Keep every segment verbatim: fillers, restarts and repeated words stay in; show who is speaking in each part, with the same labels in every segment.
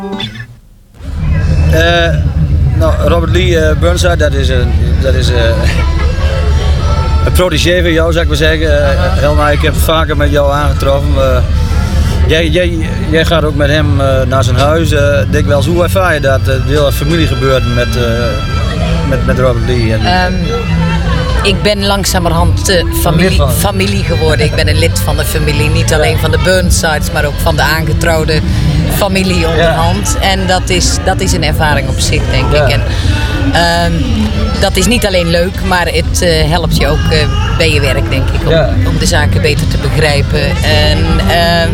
Speaker 1: Uh, nou, Robert Lee uh, Burnside, dat is een, dat is, uh, een protégé van jou, zou ik maar zeggen. Uh, Helma, ik heb vaker met jou aangetroffen. Uh, jij, jij, jij gaat ook met hem uh, naar zijn huis. Uh, dikwijls, hoe ervaar je dat? Uh, de hele familie gebeurt met, uh, met, met Robert Lee. En,
Speaker 2: um, ik ben langzamerhand uh, familie, familie geworden. Ik ben een lid van de familie. Niet alleen van de Burnsides, maar ook van de aangetrouwde familie onderhand. Ja. En dat is, dat is een ervaring op zich, denk ja. ik. En, um, dat is niet alleen leuk, maar het uh, helpt je ook uh, bij je werk, denk ik. Om, ja. om de zaken beter te begrijpen. En uh,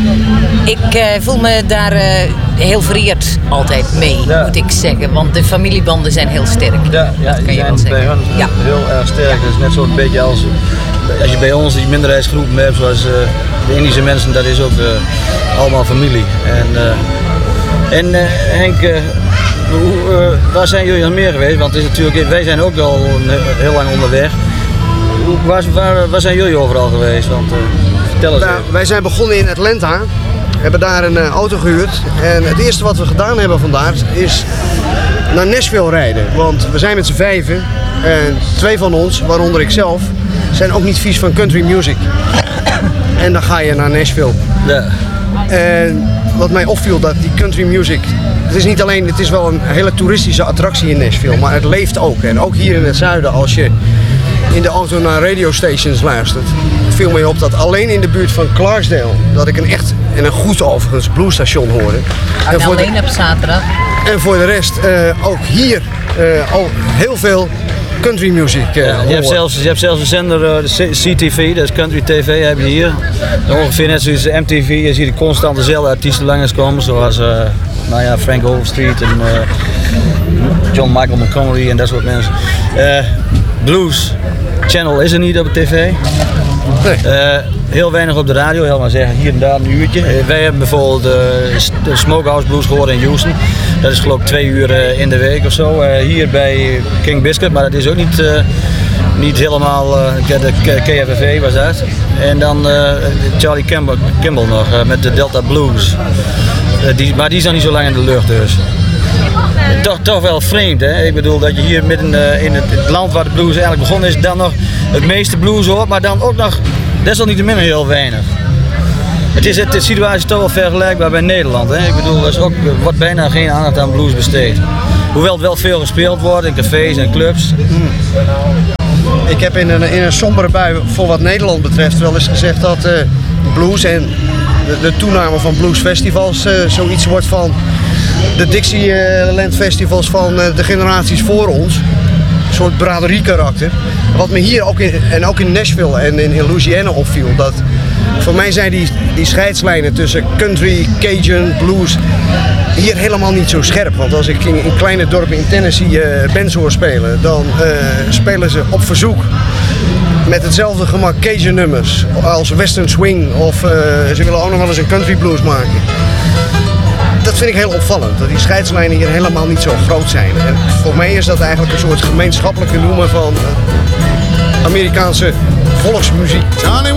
Speaker 2: ik uh, voel me daar uh, heel vereerd altijd mee, ja. moet ik zeggen. Want de familiebanden zijn heel sterk.
Speaker 1: Ja, ja
Speaker 2: dat kan
Speaker 1: die
Speaker 2: je
Speaker 1: zijn
Speaker 2: wel zeggen.
Speaker 1: Bij hun
Speaker 2: ja.
Speaker 1: heel erg sterk. Dat is net zo'n beetje als, als je bij ons die minderheidsgroepen hebt, zoals uh, de Indische mensen, dat is ook uh, allemaal familie. En, uh, en uh, Henk, uh, hoe, uh, waar zijn jullie nog meer geweest? Want het is natuurlijk, wij zijn ook al heel lang onderweg. Waar, waar, waar zijn jullie overal geweest? Want, uh, vertel eens
Speaker 3: nou, wij zijn begonnen in Atlanta. We hebben daar een uh, auto gehuurd. En het eerste wat we gedaan hebben vandaar is naar Nashville rijden. Want we zijn met z'n vijven. En twee van ons, waaronder ik zelf, zijn ook niet vies van country music. En dan ga je naar Nashville.
Speaker 1: Ja.
Speaker 3: En wat mij opviel, dat die country music, het is niet alleen, het is wel een hele toeristische attractie in Nashville, maar het leeft ook. En ook hier in het zuiden, als je in de auto naar radiostations luistert, het viel mij op dat alleen in de buurt van Clarksdale, dat ik een echt, en een goed overigens, bluesstation hoorde.
Speaker 2: En alleen de, op zaterdag.
Speaker 3: En voor de rest, uh, ook hier, uh, al heel veel country music. Uh,
Speaker 1: ja, je, hebt zelfs, je hebt zelfs een zender, uh, de C T V, dat is Country T V, heb je hier. Ongeveer net zoals M T V, je ziet constant dezelfde artiesten langskomen, zoals uh, nou ja, Frank Overstreet en uh, John Michael Montgomery en dat soort mensen. Uh, Blues Channel is er niet op de tv. Nee. Uh, heel weinig op de radio, heel maar zeggen, hier en daar een uurtje. Uh, wij hebben bijvoorbeeld uh, de Smokehouse Blues gehoord in Houston. Dat is geloof ik twee uur uh, in de week of zo. Uh, hier bij King Biscuit, maar dat is ook niet, uh, niet helemaal, uh, de K F F V was dat. En dan uh, Charlie Kimball, Kimball nog uh, met de Delta Blues. Uh, die, maar die is nog niet zo lang in de lucht dus. Toch, toch wel vreemd, hè? Ik bedoel dat je hier midden uh, in het, het land waar de blues eigenlijk begonnen is, dan nog het meeste blues hoort, maar dan ook nog desalniettemin heel weinig. Het is het, de situatie toch wel vergelijkbaar bij Nederland, hè? Ik bedoel, er is ook, wordt bijna geen aandacht aan blues besteed. Hoewel het wel veel gespeeld wordt in cafés en clubs.
Speaker 3: Hmm. Ik heb in een, in een sombere bui voor wat Nederland betreft wel eens gezegd dat uh, blues en de, de toename van bluesfestivals uh, zoiets wordt van de Dixieland festivals van uh, de generaties voor ons. Een soort braderie karakter. Wat me hier ook in, en ook in Nashville en in, in Louisiana opviel, dat voor mij zijn die, die scheidslijnen tussen country, Cajun, blues hier helemaal niet zo scherp. Want als ik in, in kleine dorpen in Tennessee uh, bands hoor spelen, dan uh, spelen ze op verzoek met hetzelfde gemak Cajun nummers als Western Swing of uh, ze willen ook nog wel eens een country blues maken. Dat vind ik heel opvallend, dat die scheidslijnen hier helemaal niet zo groot zijn. En voor mij is dat eigenlijk een soort gemeenschappelijke noemer van uh, Amerikaanse volksmuziek.